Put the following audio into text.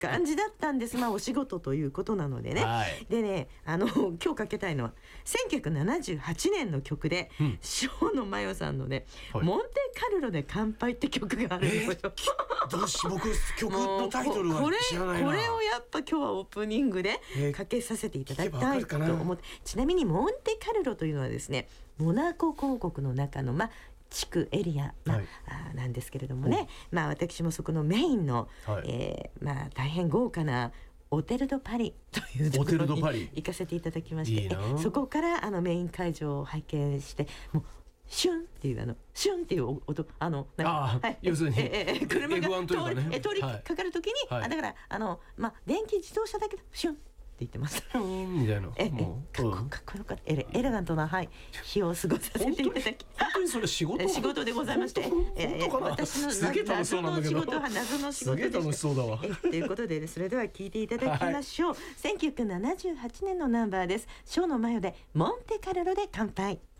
感じだったんです。お仕事ということなのでね、 はい、 でね今日かけたいのは1978年の曲で、生野真世さんのね、 はい、 モンテカルロで乾杯って曲があるのよ。 どうし僕曲のタイトルは知らないな。 これをやっぱ今日はオープニングでかけさせていただきたいと思って、ちなみにモンテカルロというのはですね、モナコ公国の中の地区エリア、なんですけれどもね、私もそこのメインの、大変豪華なオテル・ド・パリというところに行かせていただきまして、そこからメイン会場を拝見して、もうシュンっていうシュンっていう音、 要するに車が F1 というかね、 通りかかるときに、だから電気自動車だけどシュンって言ってます。 みたいな、 もうかっこよかった。エレガントな、日を過ごさせていただき、 本当にそれ仕事でございまして、私の謎の仕事は謎の仕事でした。すげえ楽しそうだわ。ということで、それでは聞いていただきましょう。1978年のナンバーです。生野真世でモンテカルロで乾杯。